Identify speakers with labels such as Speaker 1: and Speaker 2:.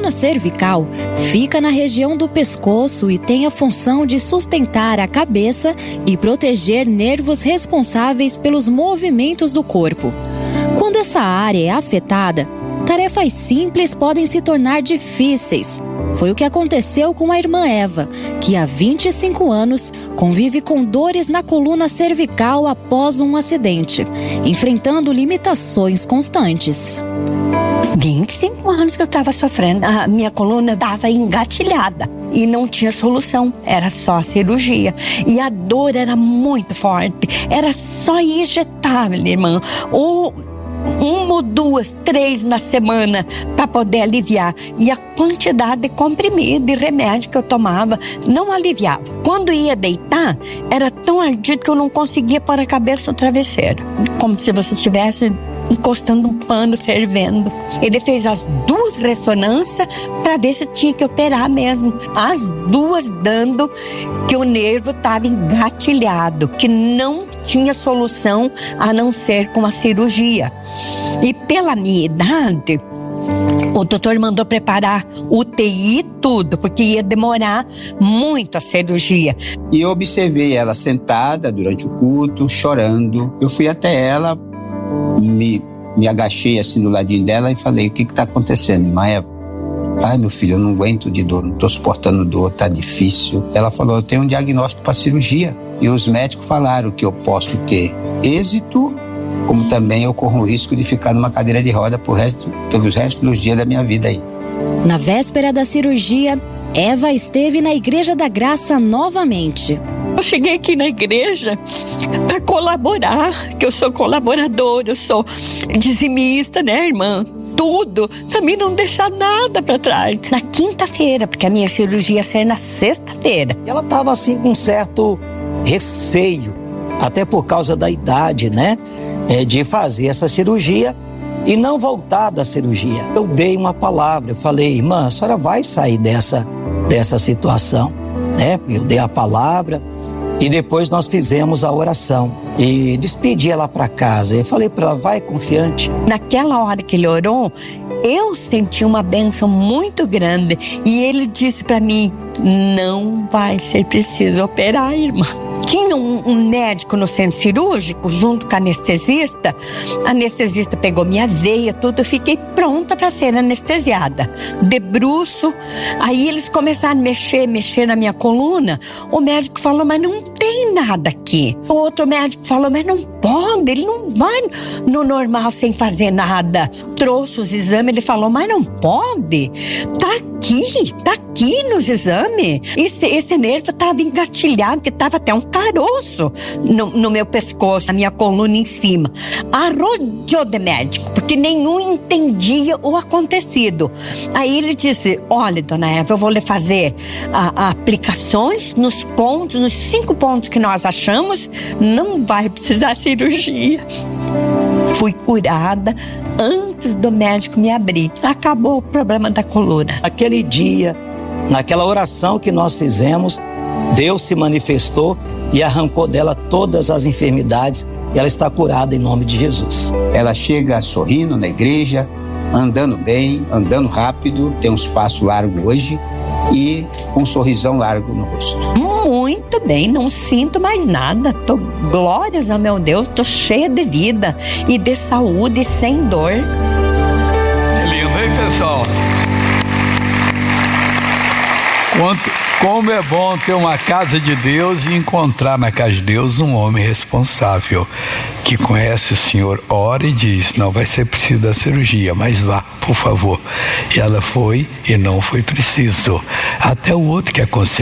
Speaker 1: coluna cervical fica na região do pescoço e tem a função de sustentar a cabeça e proteger nervos responsáveis pelos movimentos do corpo. Quando essa área é afetada, tarefas simples podem se tornar difíceis. Foi o que aconteceu com a irmã Eva, que há 25 anos convive com dores na coluna cervical após um acidente, enfrentando limitações constantes.
Speaker 2: 25 anos que eu estava sofrendo. A minha coluna estava engatilhada e não tinha solução. Era só cirurgia. E a dor era muito forte. Era só injetável, irmã. Ou 1 ou 2, 3 na semana para poder aliviar. E a quantidade de comprimido e remédio que eu tomava não aliviava. Quando ia deitar, era tão ardido que eu não conseguia pôr a cabeça no travesseiro. Como se você estivesse encostando um pano fervendo. Ele fez as 2 ressonâncias para ver se tinha que operar mesmo. As 2 dando que o nervo estava engatilhado, que não tinha solução a não ser com a cirurgia. E pela minha idade, o doutor mandou preparar UTI e tudo, porque ia demorar muito a cirurgia.
Speaker 3: E eu observei ela sentada durante o culto, chorando. Eu fui até ela, me agachei assim do ladinho dela e falei: o que está acontecendo, irmã Eva? Ai, meu filho, eu não aguento de dor, não estou suportando dor, tá difícil. Ela falou: eu tenho um diagnóstico para cirurgia. E os médicos falaram que eu posso ter êxito, como também eu corro o risco de ficar numa cadeira de roda pelos dias da minha vida aí.
Speaker 1: Na véspera da cirurgia, Eva esteve na Igreja da Graça novamente.
Speaker 2: Eu cheguei aqui na igreja para colaborar, que eu sou colaboradora, eu sou dizimista, né, irmã? Tudo, pra mim não deixar nada pra trás. Na quinta-feira, porque a minha cirurgia ia ser na sexta-feira.
Speaker 4: Ela tava assim com um certo receio, até por causa da idade, né? De fazer essa cirurgia e não voltar da cirurgia. Eu dei uma palavra, eu falei: irmã, a senhora vai sair dessa situação, né? Eu dei a palavra e depois nós fizemos a oração e despedi ela para casa. Eu falei para ela: vai confiante.
Speaker 2: Naquela hora que ele orou, eu senti uma bênção muito grande e ele disse para mim: não vai ser preciso operar, irmã. Tinha um médico no centro cirúrgico, junto com a anestesista. A anestesista pegou minha veia, tudo. Eu fiquei pronta para ser anestesiada. De bruço. Aí eles começaram a mexer na minha coluna. O médico falou: mas não tem nada aqui. O outro médico falou: mas não pode, ele não vai no normal sem fazer nada. Trouxe os exames, ele falou: mas não pode. Tá aqui nos exames. Esse nervo estava engatilhado, que estava até um caroço no meu pescoço, na minha coluna em cima. Arrodeou de médico, porque nenhum entendia o acontecido. Aí ele disse: olha, dona Eva, eu vou lhe fazer aplicações nos 5 pontos que nós achamos, não vai precisar cirurgia. Fui curada antes do médico me abrir. Acabou o problema da coluna.
Speaker 4: Aquele dia, naquela oração que nós fizemos, Deus se manifestou e arrancou dela todas as enfermidades e ela está curada em nome de Jesus.
Speaker 3: Ela chega sorrindo na igreja, andando bem, andando rápido, tem uns passos largos hoje e com um sorrisão largo no rosto.
Speaker 2: Muito bem, não sinto mais nada. Glórias ao meu Deus, tô cheia de vida e de saúde, sem dor.
Speaker 5: Que lindo, hein, pessoal? Como é bom ter uma casa de Deus e encontrar na casa de Deus um homem responsável, que conhece o Senhor, ora e diz: não vai ser preciso da cirurgia, mas vá, por favor. E ela foi e não foi preciso. Até o outro que aconselha: